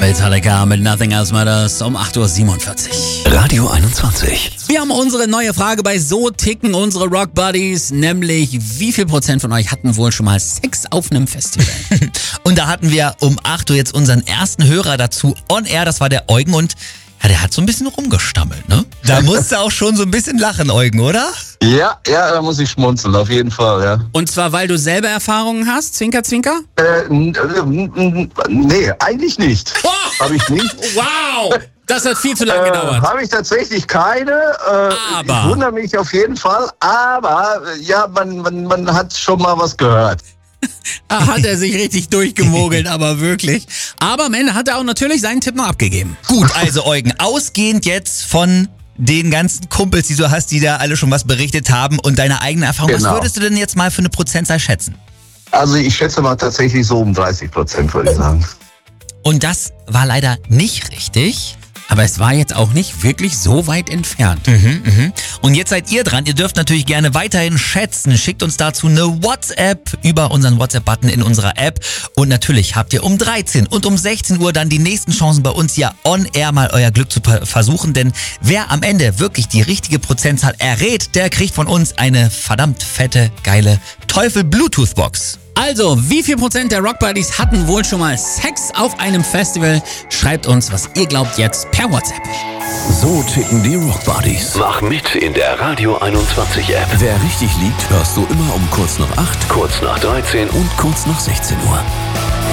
Metallica mit Nothing Else Matters um 8.47 Uhr. Radio 21. Wir haben unsere neue Frage bei So ticken unsere Rock Buddies, nämlich wie viel Prozent von euch hatten wohl schon mal Sex auf einem Festival? Und da hatten wir um 8 Uhr jetzt unseren ersten Hörer dazu on air, das war der Eugen und ja, der hat so ein bisschen rumgestammelt, ne? Da musst du auch schon so ein bisschen lachen, Eugen, oder? Ja, da muss ich schmunzeln, auf jeden Fall, ja. Und zwar, weil du selber Erfahrungen hast, Zwinker, Zwinker? Nee, eigentlich nicht. Habe ich nicht. Wow, das hat viel zu lange gedauert. Habe ich tatsächlich keine. Aber. Ich wundere mich auf jeden Fall, aber ja, man hat schon mal was gehört. Hat er sich richtig durchgemogelt, aber wirklich. Aber am Ende hat er auch natürlich seinen Tipp noch abgegeben. Gut, also Eugen, ausgehend jetzt von den ganzen Kumpels, die du hast, die da alle schon was berichtet haben und deine eigene Erfahrung, Genau. Was würdest du denn jetzt mal für eine Prozentzahl schätzen? Also ich schätze mal tatsächlich so um 30%, würde ich sagen. Und das war leider nicht richtig. Aber es war jetzt auch nicht wirklich so weit entfernt. Und jetzt seid ihr dran. Ihr dürft natürlich gerne weiterhin schätzen. Schickt uns dazu eine WhatsApp über unseren WhatsApp-Button in unserer App. Und natürlich habt ihr um 13 und um 16 Uhr dann die nächsten Chancen bei uns ja on air mal euer Glück zu versuchen. Denn wer am Ende wirklich die richtige Prozentzahl errät, der kriegt von uns eine verdammt fette, geile Teufel-Bluetooth-Box. Also, wie viel Prozent der Rock Buddies hatten wohl schon mal Sex auf einem Festival? Schreibt uns, was ihr glaubt, jetzt per WhatsApp. So ticken die Rock Buddies. Mach mit in der Radio 21 App. Wer richtig liegt, hörst du immer um kurz nach 8, Kurz nach 13 und kurz nach 16 Uhr.